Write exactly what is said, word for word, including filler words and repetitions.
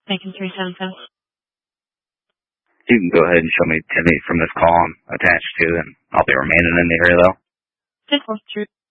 Making three seven seven. You can go ahead and show me Timmy from this call I'm attached to, and I'll be remaining in the area, though. ten four three.